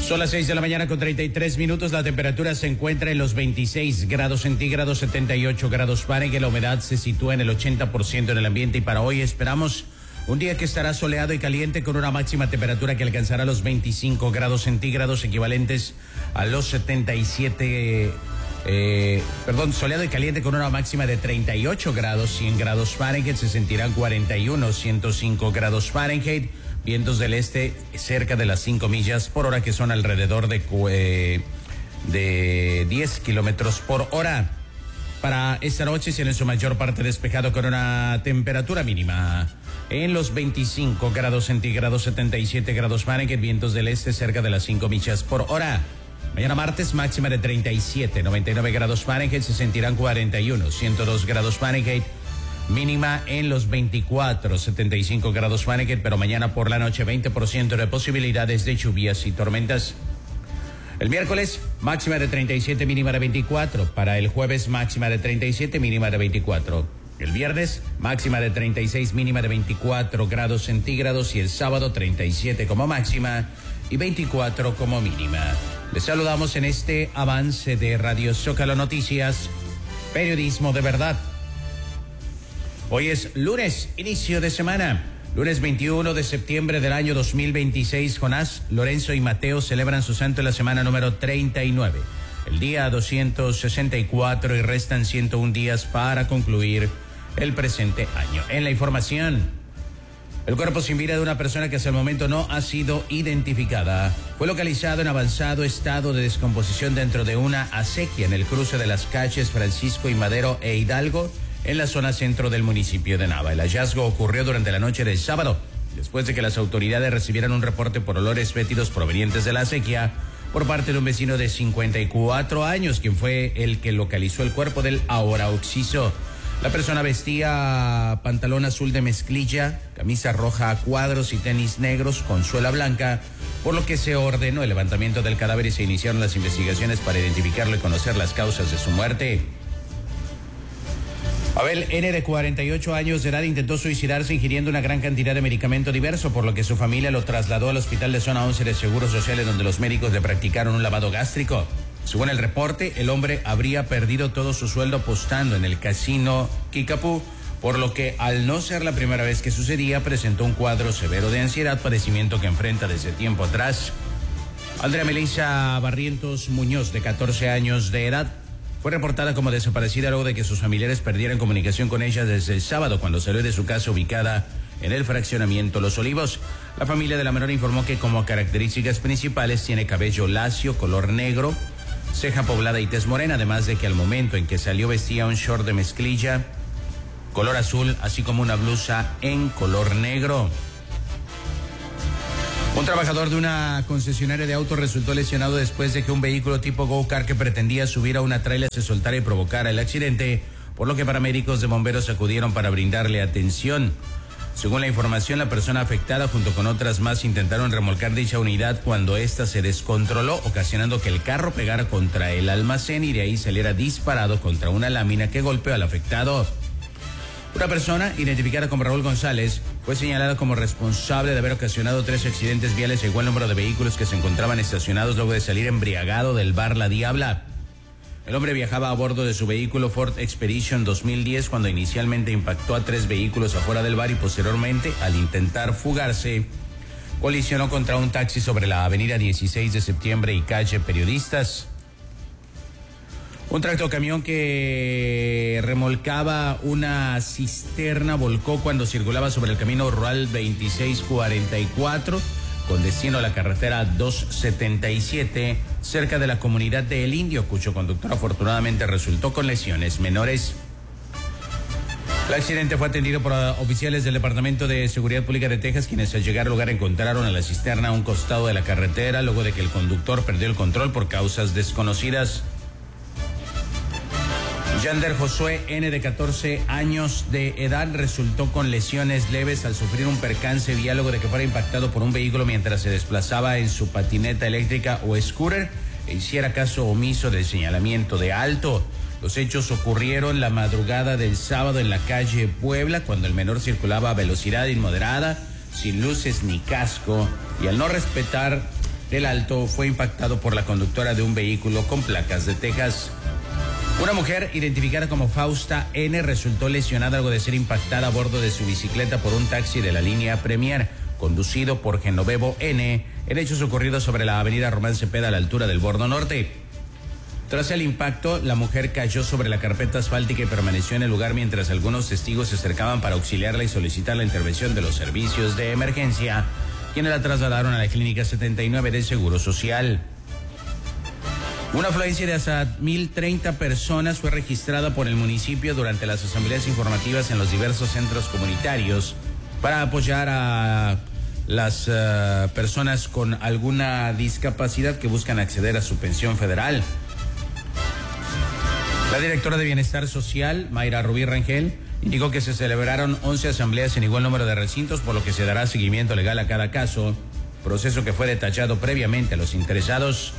Son las 6 de la mañana con 33 minutos. La temperatura se encuentra en los 26 grados centígrados, 78 grados Fahrenheit. La humedad se sitúa en el 80% en el ambiente y para hoy esperamos un día que estará soleado y caliente con una máxima temperatura que alcanzará los 25 grados centígrados equivalentes a los 77 soleado y caliente con una máxima de 38 grados, 100 grados Fahrenheit, se sentirán 41, 105 grados Fahrenheit, vientos del este cerca de las 5 millas por hora, que son alrededor de 10 kilómetros por hora. Para esta noche, cielo en su mayor parte despejado con una temperatura mínima en los 25 grados centígrados, 77 grados Fahrenheit, vientos del este cerca de las 5 millas por hora. Mañana martes, máxima de 37, 99 grados Fahrenheit, se sentirán 41, 102 grados Fahrenheit, mínima en los 24, 75 grados Fahrenheit, pero mañana por la noche 20% de posibilidades de lluvias y tormentas. El miércoles, máxima de 37, mínima de 24. Para el jueves, máxima de 37, mínima de 24. El viernes, máxima de 36, mínima de 24 grados centígrados. Y el sábado, 37 como máxima y 24 como mínima. Les saludamos en este avance de Radio Zócalo Noticias, periodismo de verdad. Hoy es lunes, inicio de semana. Lunes 21 de septiembre del año 2026, Jonás, Lorenzo y Mateo celebran su santo en la semana número 39. El día 264 y restan 101 días para concluir el presente año. En la información, el cuerpo sin vida de una persona que hasta el momento no ha sido identificada fue localizado en avanzado estado de descomposición dentro de una acequia en el cruce de las calles Francisco y Madero e Hidalgo, en la zona centro del municipio de Nava. El hallazgo ocurrió durante la noche del sábado, después de que las autoridades recibieran un reporte por olores fétidos provenientes de la acequia por parte de un vecino de 54 años, quien fue el que localizó el cuerpo del ahora occiso. La persona vestía pantalón azul de mezclilla, camisa roja a cuadros y tenis negros con suela blanca, por lo que se ordenó el levantamiento del cadáver y se iniciaron las investigaciones para identificarlo y conocer las causas de su muerte. Abel N., de 48 años de edad, intentó suicidarse ingiriendo una gran cantidad de medicamento diverso, por lo que su familia lo trasladó al hospital de zona 11 de Seguros Sociales, donde los médicos le practicaron un lavado gástrico. Según el reporte, el hombre habría perdido todo su sueldo apostando en el casino Kickapoo, por lo que, al no ser la primera vez que sucedía, presentó un cuadro severo de ansiedad, padecimiento que enfrenta desde tiempo atrás. Andrea Melissa Barrientos Muñoz, de 14 años de edad, fue reportada como desaparecida luego de que sus familiares perdieran comunicación con ella desde el sábado, cuando salió de su casa ubicada en el fraccionamiento Los Olivos. La familia de la menor informó que como características principales tiene cabello lacio, color negro, ceja poblada y tez morena, además de que al momento en que salió vestía un short de mezclilla color azul, así como una blusa en color negro. Un trabajador de una concesionaria de autos resultó lesionado después de que un vehículo tipo go-kart que pretendía subir a una tráiler se soltara y provocara el accidente, por lo que paramédicos de bomberos acudieron para brindarle atención. Según la información, la persona afectada junto con otras más intentaron remolcar dicha unidad cuando ésta se descontroló, ocasionando que el carro pegara contra el almacén y de ahí saliera disparado contra una lámina que golpeó al afectado. Una persona, identificada como Raúl González, fue señalada como responsable de haber ocasionado 3 accidentes viales a igual número de vehículos que se encontraban estacionados luego de salir embriagado del bar La Diabla. El hombre viajaba a bordo de su vehículo Ford Expedition 2010 cuando inicialmente impactó a 3 vehículos afuera del bar y posteriormente, al intentar fugarse, colisionó contra un taxi sobre la avenida 16 de septiembre y calle Periodistas. Un tractocamión que remolcaba una cisterna volcó cuando circulaba sobre el camino rural 2644 con destino a la carretera 277 cerca de la comunidad de El Indio, cuyo conductor afortunadamente resultó con lesiones menores. El accidente fue atendido por oficiales del Departamento de Seguridad Pública de Texas, quienes al llegar al lugar encontraron a la cisterna a un costado de la carretera luego de que el conductor perdió el control por causas desconocidas. Yander Josué N., de 14 años de edad, resultó con lesiones leves al sufrir un percance vial luego de que fuera impactado por un vehículo mientras se desplazaba en su patineta eléctrica o scooter e hiciera caso omiso del señalamiento de alto. Los hechos ocurrieron la madrugada del sábado en la calle Puebla, cuando el menor circulaba a velocidad inmoderada, sin luces ni casco, y al no respetar del Alto fue impactado por la conductora de un vehículo con placas de Texas. Una mujer identificada como Fausta N. resultó lesionada luego de ser impactada a bordo de su bicicleta por un taxi de la línea Premier, conducido por Genovevo N., en hechos ocurridos sobre la avenida Román Cepeda a la altura del Bordo Norte. Tras el impacto, la mujer cayó sobre la carpeta asfáltica y permaneció en el lugar mientras algunos testigos se acercaban para auxiliarla y solicitar la intervención de los servicios de emergencia, quienes la trasladaron a la Clínica 79 del Seguro Social. Una afluencia de hasta 1,030 personas fue registrada por el municipio durante las asambleas informativas en los diversos centros comunitarios para apoyar a las personas con alguna discapacidad que buscan acceder a su pensión federal. La directora de Bienestar Social, Mayra Rubí Rangel, indicó que se celebraron 11 asambleas en igual número de recintos, por lo que se dará seguimiento legal a cada caso, proceso que fue detallado previamente a los interesados.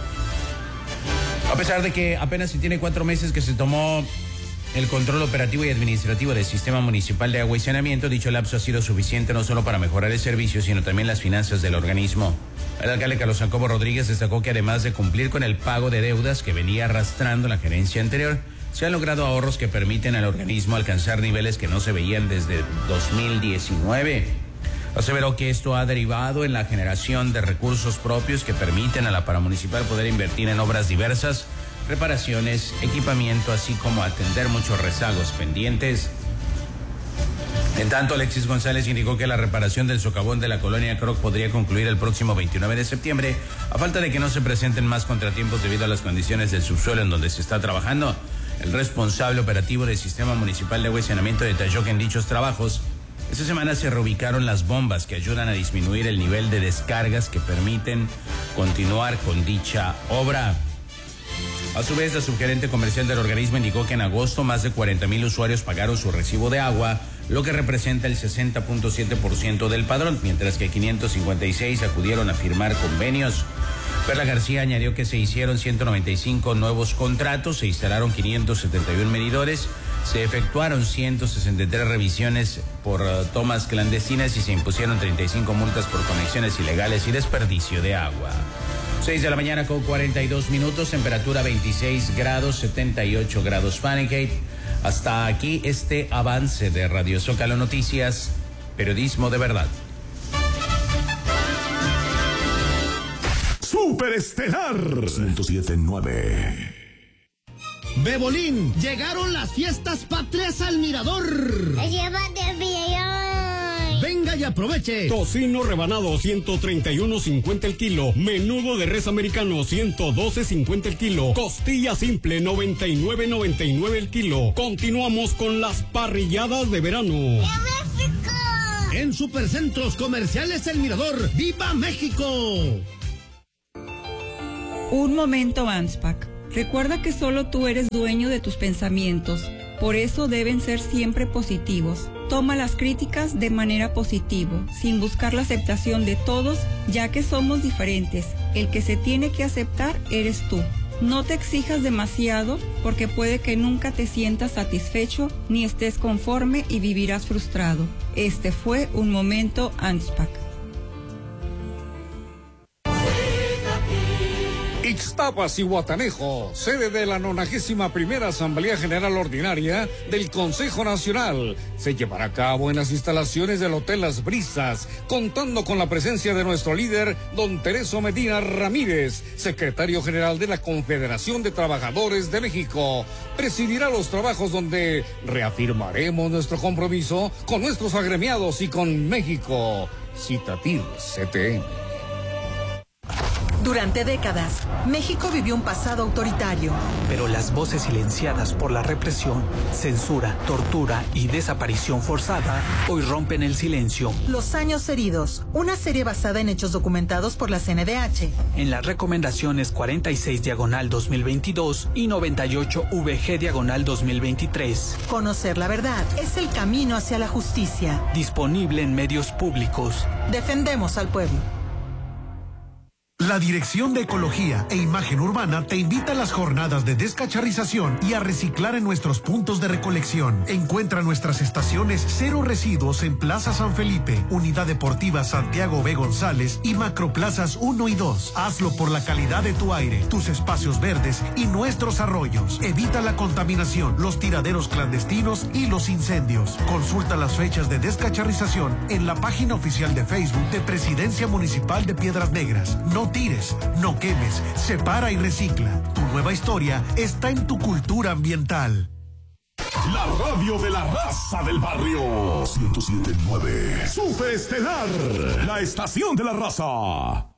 A pesar de que apenas se tiene 4 meses que se tomó el control operativo y administrativo del Sistema Municipal de Agua y Saneamiento, dicho lapso ha sido suficiente no solo para mejorar el servicio, sino también las finanzas del organismo. El alcalde Carlos Jacobo Rodríguez destacó que además de cumplir con el pago de deudas que venía arrastrando la gerencia anterior, se han logrado ahorros que permiten al organismo alcanzar niveles que no se veían desde 2019. Aseveró que esto ha derivado en la generación de recursos propios que permiten a la paramunicipal poder invertir en obras diversas, reparaciones, equipamiento, así como atender muchos rezagos pendientes. En tanto, Alexis González indicó que la reparación del socavón de la colonia Croc podría concluir el próximo 29 de septiembre, a falta de que no se presenten más contratiempos debido a las condiciones del subsuelo en donde se está trabajando. El responsable operativo del Sistema Municipal de Agua y Saneamiento detalló que en dichos trabajos, esta semana se reubicaron las bombas que ayudan a disminuir el nivel de descargas que permiten continuar con dicha obra. A su vez, la subgerente comercial del organismo indicó que en agosto más de 40,000 usuarios pagaron su recibo de agua, lo que representa el 60.7% del padrón, mientras que 556 acudieron a firmar convenios. Perla García añadió que se hicieron 195 nuevos contratos, se instalaron 571 medidores, se efectuaron 163 revisiones por tomas clandestinas y se impusieron 35 multas por conexiones ilegales y desperdicio de agua. 6 de la mañana con 42 minutos, temperatura 26 grados, 78 grados Fahrenheit. Hasta aquí este avance de Radio Zócalo Noticias, periodismo de verdad. Superestelar 107.9. Bebolín, llegaron las fiestas patrias al Mirador. Llévate el billón. Venga y aproveche. Tocino rebanado 131.50 el kilo. Menudo de res americano 112.50 el kilo. Costilla simple 99.99 el kilo. Continuamos con las parrilladas de verano. ¡México! En Supercentros Comerciales El Mirador. ¡Viva México! Un momento, ANSPAC. Recuerda que solo tú eres dueño de tus pensamientos, por eso deben ser siempre positivos. Toma las críticas de manera positiva, sin buscar la aceptación de todos, ya que somos diferentes. El que se tiene que aceptar eres tú. No te exijas demasiado, porque puede que nunca te sientas satisfecho ni estés conforme y vivirás frustrado. Este fue un momento ANSPAC. Ixtapas y Guatanejo, sede de la 91ª Asamblea General Ordinaria del Consejo Nacional, se llevará a cabo en las instalaciones del Hotel Las Brisas, contando con la presencia de nuestro líder, don Tereso Medina Ramírez, secretario general de la Confederación de Trabajadores de México. Presidirá los trabajos donde reafirmaremos nuestro compromiso con nuestros agremiados y con México. Citativ CTN. Durante décadas, México vivió un pasado autoritario. Pero las voces silenciadas por la represión, censura, tortura y desaparición forzada hoy rompen el silencio. Los años heridos, una serie basada en hechos documentados por la CNDH. En las recomendaciones 46/2022 y 98/VG/2023. Conocer la verdad es el camino hacia la justicia. Disponible en medios públicos. Defendemos al pueblo. La Dirección de Ecología e Imagen Urbana te invita a las jornadas de descacharrización y a reciclar en nuestros puntos de recolección. Encuentra nuestras estaciones Cero Residuos en Plaza San Felipe, Unidad Deportiva Santiago B. González y Macroplazas 1 y 2. Hazlo por la calidad de tu aire, tus espacios verdes y nuestros arroyos. Evita la contaminación, los tiraderos clandestinos y los incendios. Consulta las fechas de descacharrización en la página oficial de Facebook de Presidencia Municipal de Piedras Negras. No tires, no quemes, separa y recicla. Tu nueva historia está en tu cultura ambiental. La radio de la raza del barrio. 107.9. Super Estelar, la estación de la raza.